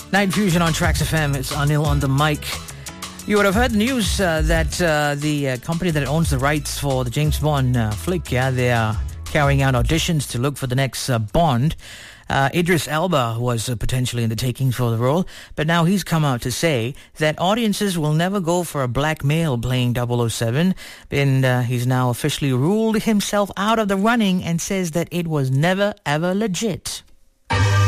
Night Fusion on Trax FM. It's Anil on the mic. You would have heard the news that the company that owns the rights for the James Bond flick, they are carrying out auditions to look for the next Bond. Idris Elba was potentially in the takings for the role, but now he's come out to say that audiences will never go for a black male playing 007, and he's now officially ruled himself out of the running and says that it was never ever legit.